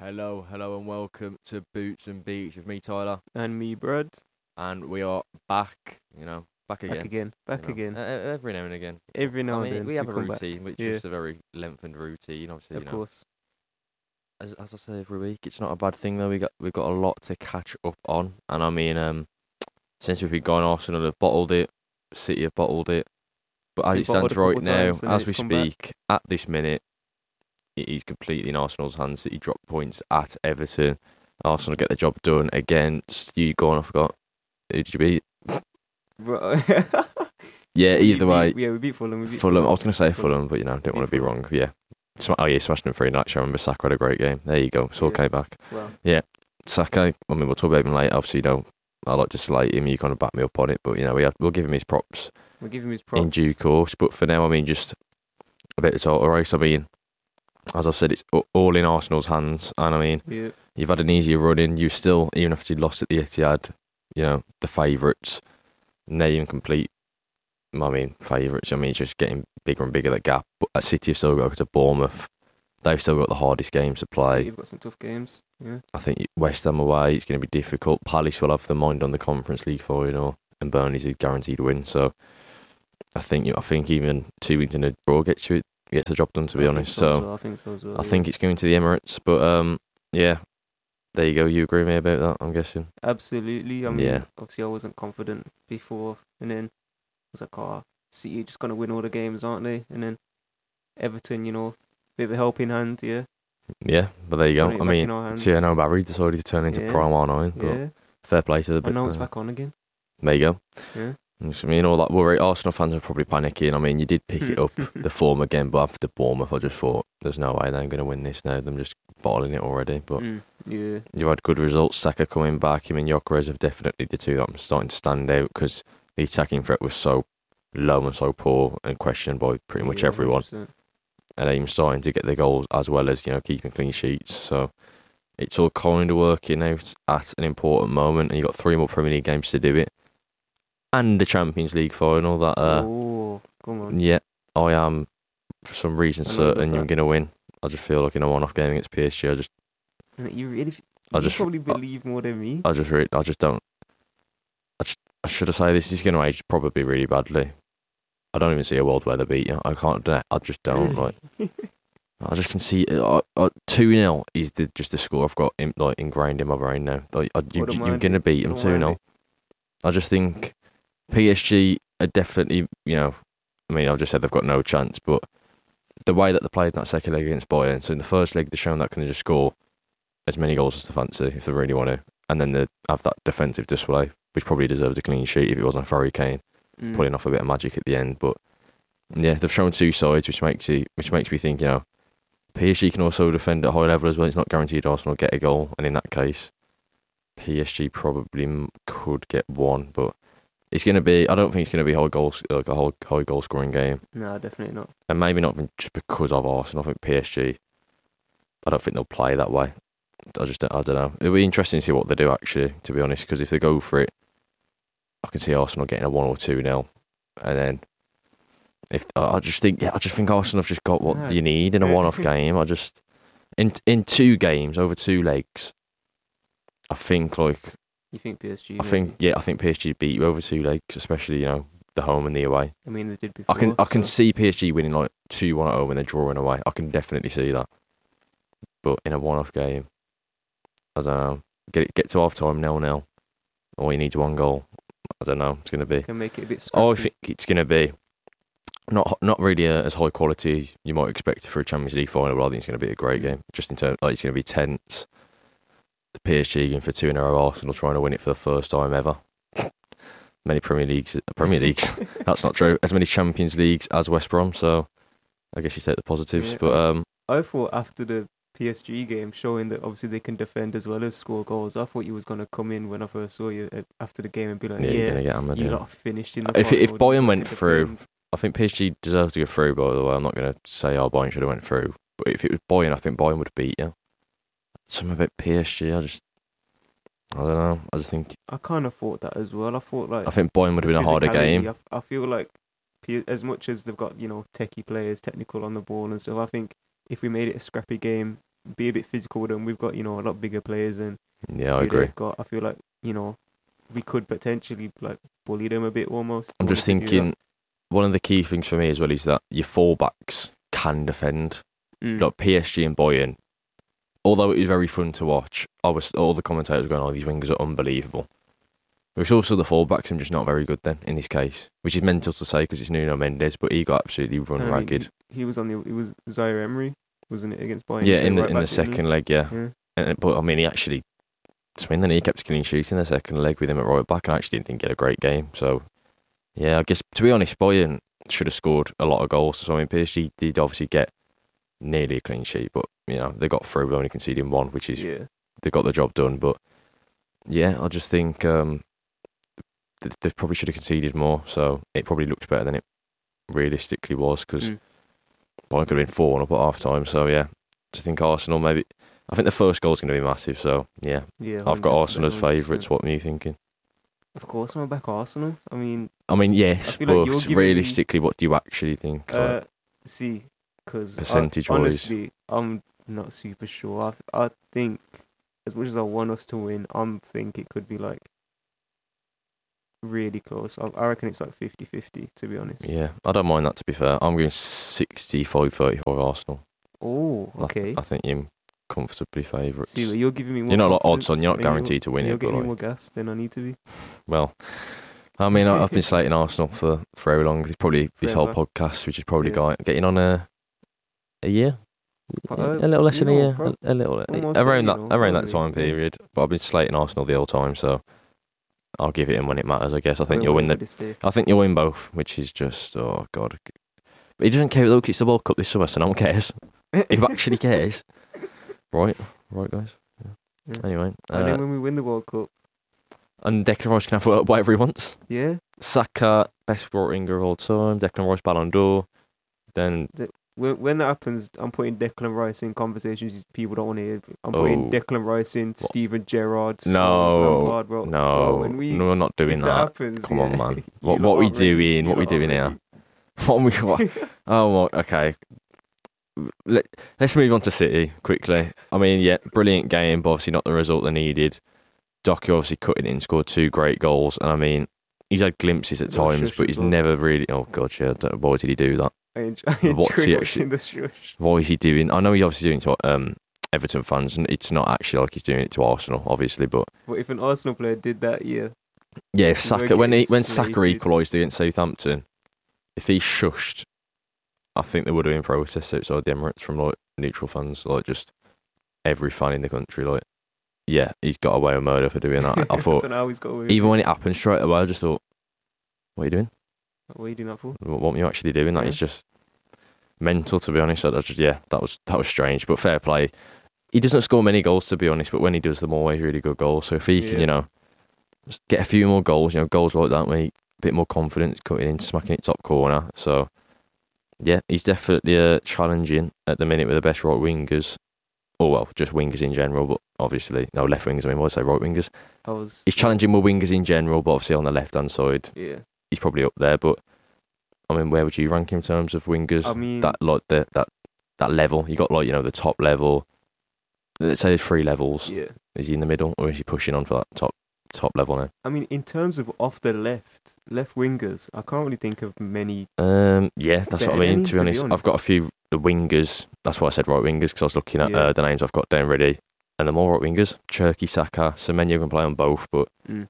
Hello, and welcome to Boots and Beats with me, Tyler, And me, Brad. and we are back. Back Back again. Every now and again. Every now I and mean, then we have a come back. routine, which Yeah. is a very lengthened routine. Obviously, Of course. as I say every week, it's not a bad thing though. We've got a lot to catch up on, and I mean, since we've been going, Arsenal have bottled it, City have bottled it, but as Been it stands bottled a couple right now, times and then as we it's come back. speak, at this minute, it is completely in Arsenal's hands. City drop points at Everton. Arsenal get the job done against you. Go on, I forgot. Who did you beat? Yeah, either way. We beat Fulham. Fulham. I was going to say Fulham, but didn't want to be wrong. Yeah. Smashed them 3-0. Actually, I remember Saka had a great game. There you go. Saul came back. Wow. Yeah. Saka, I mean, we'll talk about him later. Obviously, I like to slate him. You kind of back me up on it. But, we'll give him his props. We'll give him his props. In due course. But for now, I mean, just a bit of title race. I mean, as I've said, it's all in Arsenal's hands. And, I mean, you've had an easier run in. You still, even after you lost at the Etihad, the favourites. Now you're in complete, favourites. It's just getting bigger and bigger, that gap. But at City have still got to go to Bournemouth. They've still got the hardest games to play. City have got some tough games. Yeah. I think West Ham away, it's going to be difficult. Palace will have the mind on the Conference League final, and Burnley's a guaranteed win. So I think even 2 weeks in a draw gets the job done, to be honest. I think so as well. I think it's going to the Emirates. But yeah, there you go. You agree with me about that, I'm guessing? Absolutely. Obviously I wasn't confident before, and then I was like, City are just going to win all the games, aren't they? And then Everton, bit of a helping hand, yeah. Yeah, but there you go. I mean, Thierry Barry decided to turn into Prime R9, but fair play to the bit. And now it's back on again. There you go. Yeah. All that worry, Arsenal fans are probably panicking. I mean, you did pick it up, the form again, but after Bournemouth, I just thought, there's no way they're going to win this now. Them just bottling it already. But you had good results. Saka coming back. Gyökeres have definitely the two that I'm starting to stand out, because the attacking threat was so low and so poor and questioned by pretty much everyone. 100%. And even starting to get the goals as well as, keeping clean sheets. So it's all kind of working out at an important moment, and you've got 3 more Premier League games to do it. And the Champions League final that... come on. Yeah, I am, for some reason, certain you're going to win. I just feel like in a one-off game against PSG, You probably believe more than me. I just don't... I should have said this is going to age probably really badly. I don't even see a world where they beat you. I just don't. I just can see it. 2-0 is just the score I've got ingrained in my brain now. You're going to beat them 2-0. I just think PSG are definitely, I've just said they've got no chance, but the way that they played in that second leg against Bayern, so in the first leg they've shown that can just score as many goals as they fancy if they really want to, and then they have that defensive display, which probably deserves a clean sheet if it wasn't for Harry Kane pulling off a bit of magic at the end. But yeah, they've shown two sides, which makes me think, PSG can also defend at a high level as well. It's not guaranteed Arsenal get a goal, and in that case, PSG probably could get one, but it's going to be. I don't think it's going to be high goal scoring game. No, definitely not. And maybe not just because of Arsenal. I think PSG. I don't think they'll play that way. I don't know. It'll be interesting to see what they do, actually, to be honest, because if they go for it, I can see Arsenal getting a 1 or 2-0, and then I just think Arsenal have just got what you need in a one-off game. In 2 games over 2 legs, I think You think PSG? I think PSG beat you over 2 legs, especially the home and the away. I mean, they did before. I can see PSG winning 2-1 at home and then drawing away. I can definitely see that. But in a one-off game, I don't know. Get to half time 0-0. All you need is 1 goal. I don't know. It's going to be. Can make it a bit scrappy. I think it's going to be not really as high quality as you might expect for a Champions League final, but I think it's going to be a great game. Just in terms, it's going to be tense. The PSG going for 2 in a row. Arsenal trying to win it for the first time ever. Many Premier Leagues. That's not true. As many Champions Leagues as West Brom. So I guess you take the positives. Yeah, but I thought after the PSG game, showing that obviously they can defend as well as score goals, I thought you was going to come in when I first saw you after the game and be like, you're going to get hammered. You lot finished in the If final, Bayern went through, I think PSG deserves to go through, by the way. I'm not going to say Bayern should have went through. But if it was Bayern, I think Bayern would beat you. Something about PSG, I don't know. I just think... I kind of thought that as well. I think Bayern would have been a harder game. I feel like as much as they've got, techie players, technical on the ball and stuff, I think if we made it a scrappy game, be a bit physical with them. We've got, a lot bigger players and Yeah, I agree. I feel like, we could potentially like bully them a bit almost. I'm just thinking one of the key things for me as well is that your fullbacks can defend. Like PSG and Bayern, although it was very fun to watch, all the commentators were going, "Oh, these wingers are unbelievable." But it's also the fullbacks I'm just not very good then in this case, which is mental to say because it's Nuno Mendes, but he got absolutely run ragged. He was it was Zaire Emery, wasn't it, against Bayern? Yeah, in the second leg, yeah. But I mean, he actually Swindon, he kept a clean sheet in the second leg with him at right back, and I actually didn't think he had a great game. So, yeah, I guess, to be honest, Bayern should have scored a lot of goals. So, I mean, PSG did obviously get nearly a clean sheet, but, they got through with only conceding one, which is, they got the job done. But, yeah, I just think they probably should have conceded more. So, it probably looked better than it realistically was, because Bayern could have been 4-1 up at half time. So, yeah, I just think Arsenal maybe... I think the first goal's going to be massive, so yeah. I've got Arsenal as favourites. What are you thinking? Of course, I'm back Arsenal. I mean, yes, but like realistically, what do you actually think? Because percentage-wise, honestly, I'm not super sure. I think as much as I want us to win, I think it could be like really close. I reckon it's like 50-50, to be honest. Yeah, I don't mind that, to be fair. I'm going 65-35 Arsenal. Oh, okay. I think you're comfortably favourites. See, you're giving me more. You're not like odds on. You're not guaranteed to win it. You're giving me more gas than I need to be. Well, I mean, I've been slating Arsenal for how long? It's probably this whole podcast, which is probably getting on a year, a little less than a year, a little around that time period. But I've been slating Arsenal the whole time, so I'll give it in when it matters. I guess I think you'll win I think you'll win both, which is just but he doesn't care though, because it's the World Cup this summer, so no one cares. He actually cares. Right, guys. Yeah. Anyway. And then when we win the World Cup. And Declan Rice can have whatever he wants. Yeah. Saka, best right winger of all time. Declan Rice, Ballon d'Or. Then... When that happens, I'm putting Declan Rice in conversations people don't want to hear. I'm putting Declan Rice in Steven Gerrard. No, we're not doing that. Happens, Come on, man. What we doing? What we doing here? Okay. Let's move on to City quickly. I mean, brilliant game, but obviously not the result they needed. Doku obviously cutting in, scored 2 great goals, and I mean, he's had glimpses at times, but he's never really... Oh, God, yeah, why did he do that? What's he actually... the shush. What is he doing? I know he's obviously doing it to Everton fans, and it's not actually like he's doing it to Arsenal, obviously, but... But if an Arsenal player did that, Yeah, if Saka... When Saka equalised against Southampton, if he shushed... I think there would have been protests outside the Emirates from like neutral fans, like just every fan in the country. Like, yeah, he's got away with murder for doing that. I thought, even when it happened straight away, I just thought, what are you doing? What are you doing that for? What are you actually doing? That is just mental, to be honest. That was strange, but fair play. He doesn't score many goals, to be honest, but when he does, they're always really good goals. So if he can, just get a few more goals, goals like that, make a bit more confidence, cutting in, smacking it top corner. So. Yeah, he's definitely challenging at the minute with the best right wingers. Or, well, just wingers in general, but obviously... No, left wingers, I say right wingers. He's challenging with wingers in general, but obviously on the left-hand side, he's probably up there. But, I mean, where would you rank him in terms of wingers? I mean... That level. You got, the top level. Let's say there's 3 levels. Yeah. Is he in the middle, or is he pushing on for that top level now? I mean, in terms of off the left wingers, I can't really think of many. Yeah, that's what I mean. To be honest, I've got a few wingers. That's why I said right wingers, because I was looking at the names I've got down ready, and the more right wingers, Cherki, Saka, Semenyo can play on both, but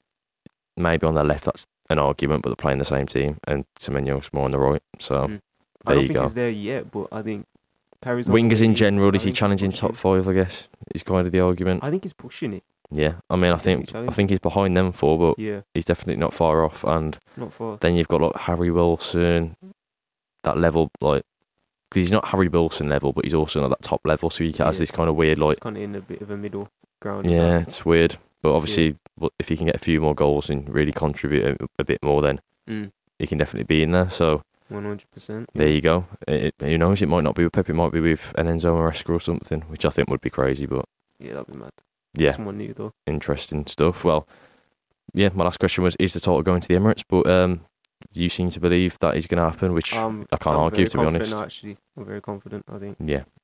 maybe on the left that's an argument, but they're playing the same team, and Semenyo's more on the right. So I don't think he's there yet, but I think carries on. Wingers in general, is he challenging top 5? I guess is kind of the argument. I think he's pushing it. Yeah, I mean, I think he's behind them 4, but he's definitely not far off. And not far. Then you've got like Harry Wilson, that level, like, because he's not Harry Wilson level, but he's also not that top level. So he has this kind of weird, like, it's kind of in a bit of a middle ground. Yeah, it's weird, but obviously, if he can get a few more goals and really contribute a bit more, then he can definitely be in there. So 100%. There you go. Who knows? It might not be with Pep. It might be with an Enzo Maresca or something, which I think would be crazy. But yeah, that'd be mad. Yeah, someone new though. Interesting stuff. Well, yeah, my last question was: is the title going to the Emirates? But you seem to believe that is going to happen, which I can't argue, to be honest. Actually, I'm very confident. I think. Yeah,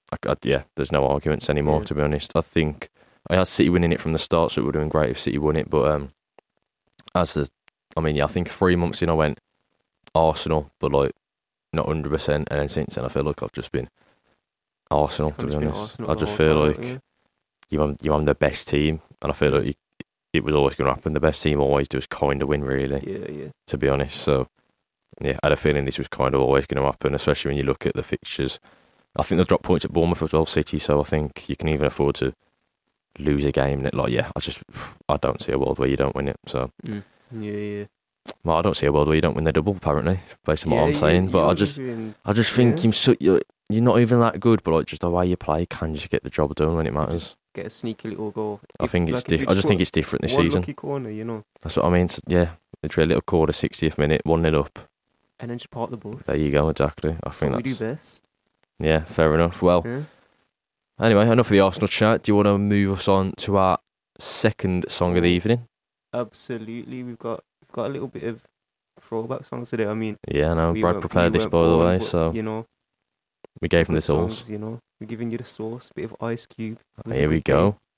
yeah, there's no arguments anymore. Yeah. To be honest, I think I had City winning it from the start, so it would have been great if City won it. But I think 3 months in, I went Arsenal, but like not 100%. And then since then, I feel like I've just been Arsenal. To be honest, I just feel like you're on the best team, and I feel like it was always going to happen. The best team always does kind of win, really. Yeah. To be honest, so yeah, I had a feeling this was kind of always going to happen, especially when you look at the fixtures. I think they've dropped points at Bournemouth as well, City, so I think you can even afford to lose a game. I don't see a world where you don't win it. So Yeah. Well, I don't see a world where you don't win the double, apparently, based on what I'm saying. But I just think you're not even that good, but like just the way you play can just get the job done when it matters. Get a sneaky little goal. I think it's different. I just think it's different this season. One lucky corner, you know. That's what I mean. So, yeah, literally a little quarter, 60th minute, 1-0 up. And then just park the bus. There you go, exactly. I think we do best. Yeah, fair enough. Well, anyway, enough of the Arsenal chat. Do you want to move us on to our second song of the evening? Absolutely. We've got a little bit of throwback songs today. I mean, yeah, no, Brad prepared this, by the way, so you know, we gave him the sauce. You know, we're giving you the sauce. A bit of Ice Cube. Here we go.